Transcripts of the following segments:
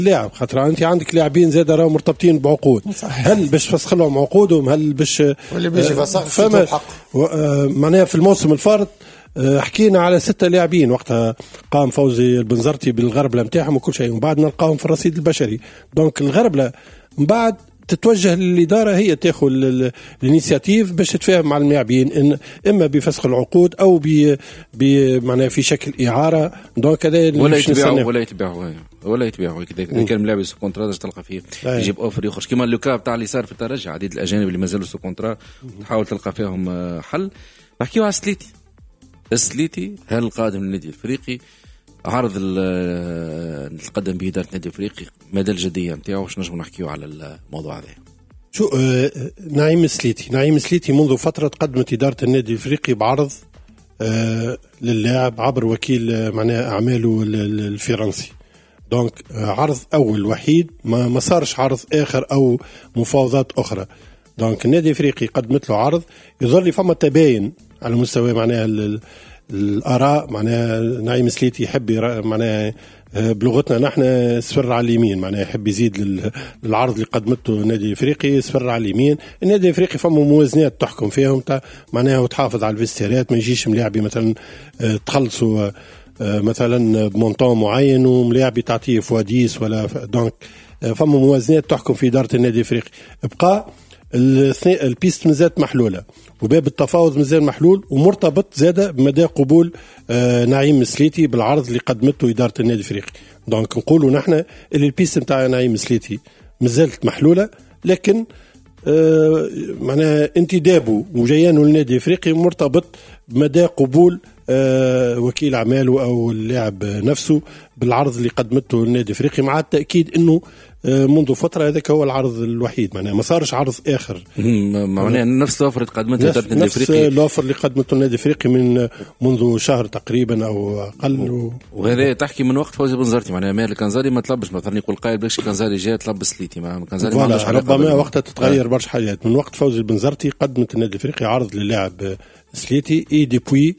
لاعب، خاطر انت عندك لاعبين زاد راهم مرتبطين بعقود. هل باش تفسخ لهم عقودهم؟ هل باش ولا باش يفسخ الحق؟ معناها في الموسم الفارط حكينا على 6 لاعبين وقتها قام فوزي البنزرتي بالغربله نتاعهم وكل شيء، ومن بعد نلقاهم في الرصيد البشري. دونك الغربله من بعد تتوجه للإدارة، هي تاخذ الانيشيتيف باش تتفاهم مع اللاعبين إن إما بفسخ العقود أو معناها في شكل إعارة. دونك هذا ولا يتباعوا كذا. كان ملاعب سو كونترا تلقى فيه يجيب اوفر يخرج كيما لوكا تاع اللي صار في الترجي، عديد الأجانب اللي مازالوا سو كونترا تحاول تلقى فيهم حل. نحكيو على السليتي. هل القادم للنادي الافريقي عرض نتقدم به إدارة النادي الافريقي مدى الجدية نتاعو؟ واش نجمو نحكيو على الموضوع هذا؟ شو نعيم سليتي منذ فترة قدمت إدارة النادي الافريقي بعرض للاعب عبر وكيل معناه أعماله الفرنسي. دونك عرض أول وحيد، ما صارش عرض آخر أو مفاوضات أخرى. دونك النادي الافريقي قدمت له عرض، يظل لي فما تباين على مستوى معناها الآراء. معناها نعيم سليتي يحب معناها بلغتنا نحن سفر على اليمين، معناها يحب يزيد للعرض اللي قدمته النادي الافريقي سفر على اليمين. النادي الافريقي فما موازنات تحكم فيهم معناها وتحافظ على الفيستيرات، ما يجيش ملاعبي مثلا تخلصوا مثلا بمونطون معين وملاعبي تعطيه فواديس ولا دونك فما موازنات تحكم في إدارة النادي الافريقي. بقى البيست مازالت محلولة وباب التفاوض مازال محلول ومرتبط زادة بمدى قبول نعيم سليتي بالعرض اللي قدمته إدارة النادي الافريقي. دونك نقولوا نحن اللي البيست نتاع نعيم سليتي مازالت محلولة، لكن معناها انتدابه وجيانه للنادي الافريقي مرتبط بمدى قبول وكيل اعماله او اللاعب نفسه بالعرض اللي قدمته النادي الافريقي، مع التاكيد انه منذ فتره هذاك هو العرض الوحيد، معناها ما صارش عرض اخر. معناها نفس الاوفر اللي قدمته النادي الافريقي، نفس الاوفر اللي قدمته النادي الافريقي منذ شهر تقريبا او اقل. وهذا تحكي من وقت فوزي بنزرتي، معناها مال كنزاري ما طلبش مثلا يقول قائل باش كنزاري جاء طلب سليتي، ما كنزاري ما عندوش علاقه. ربما وقتها تتغير برشا حاجات. من وقت فوزي البنزرتي قدمت النادي الافريقي عرض للاعب سليتي اي ديبوي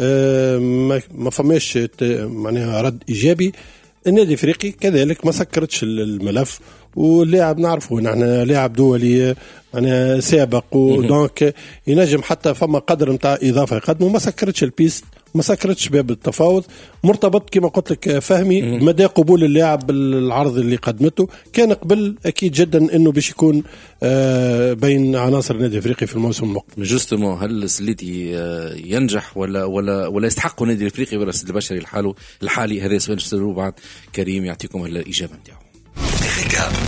ما فماش معناها رد ايجابي. النادي الافريقي كذلك ما سكرتش الملف، واللاعب نعرفه نحن لاعب دولي يعني سابق، ودونك ينجم حتى فما قدر نتاع اضافه يقدمه. ما سكرتش البيست، ما سكرتش باب التفاوض، مرتبط كما قلت لك فهمي مدى قبول اللاعب بالعرض اللي قدمته. كان قبل اكيد جدا انه باش يكون بين عناصر النادي الافريقي في الموسم المقبل. جوستومون هل سليتي ينجح ولا يستحق النادي الافريقي ولا السد البشري الحالي؟ هذا سؤال نسألوه بعد. كريم يعطيكم الاجابه نتاعو.